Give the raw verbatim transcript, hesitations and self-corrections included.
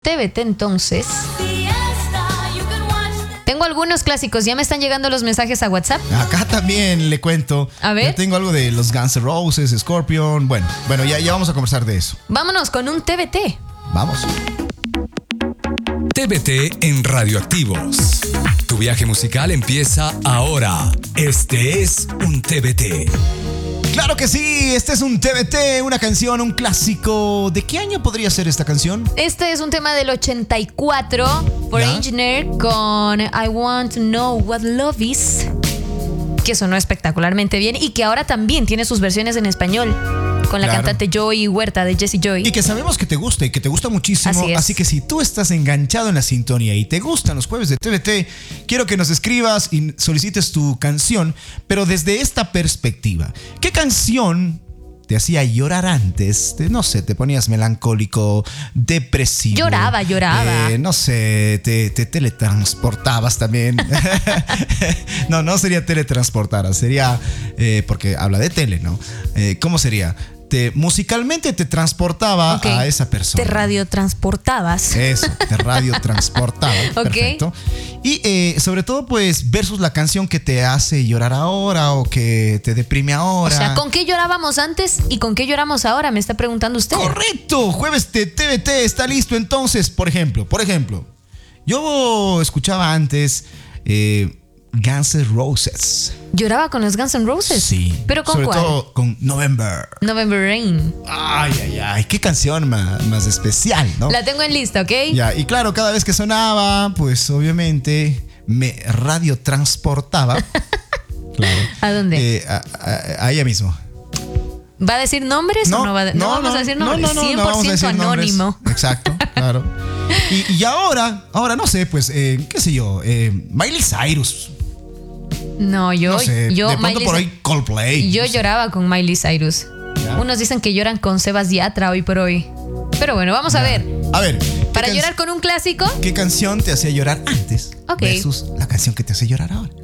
T V T entonces. Tengo algunos clásicos, ya me están llegando los mensajes a WhatsApp. Acá también le cuento. A ver. Yo tengo algo de los Guns N' Roses, Scorpion. Bueno, bueno, ya, ya vamos a conversar de eso. Vámonos con un T V T. Vamos. T V T en Radioactivos. Tu viaje musical empieza ahora. Este es un T V T. Claro que sí, este es un T V T, una canción, un clásico. ¿De qué año podría ser esta canción? Este es un tema del ochenta y cuatro por ¿Ya? Engineer con I Want to Know What Love Is, que sonó espectacularmente bien y que ahora también tiene sus versiones en español con la Claro. cantante Joy Huerta de Jessie Joy. Y que sabemos que te gusta y que te gusta muchísimo. Así es. Así que si tú estás enganchado en la sintonía y te gustan los jueves de T V T, quiero que nos escribas y solicites tu canción, pero desde esta perspectiva. ¿Qué canción te hacía llorar antes? Te- no sé, te ponías melancólico, depresivo. Lloraba, lloraba. Eh, no sé, te, te teletransportabas también. No, no sería teletransportar, sería, eh, porque habla de tele, ¿no? Eh, ¿Cómo sería? Te, musicalmente te transportaba Ok. a esa persona. Te radiotransportabas. Eso, te radiotransportaba. Ok. Perfecto. Y eh, sobre todo, pues, versus la canción que te hace llorar ahora o que te deprime O ahora. sea, ¿con qué llorábamos antes y con qué lloramos ahora? Me está preguntando usted. Correcto, jueves de T V T está listo. Entonces, por ejemplo, por ejemplo, yo escuchaba antes eh, Guns N' Roses. ¿Lloraba con los Guns N' Roses? Sí. ¿Pero con sobre cuál? todo con November. November Rain. Ay, ay, ay, qué canción más, más especial, ¿no? La tengo en lista, ¿ok? Ya, y claro, cada vez que sonaba, pues obviamente me radiotransportaba. Claro. ¿A dónde? Eh, a, a- a ella mismo. ¿Va a decir nombres o no va a no, vamos a decir nombres? no, no, no cien por vamos a ciento decir nombres. anónimo. Exacto, claro. Y, y ahora, ahora no sé, pues, eh, qué sé yo, eh, Miley Cyrus. No, yo, No sé, yo, de pronto Miley por Cy- ahí Coldplay. yo no sé. lloraba con Miley Cyrus. Ya. Unos dicen que lloran con Sebas Yatra hoy por hoy. Pero bueno, vamos a ver. A ver, ¿qué Para can- llorar con un clásico, ¿qué canción te hacía llorar antes Ok. versus la canción que te hace llorar ahora?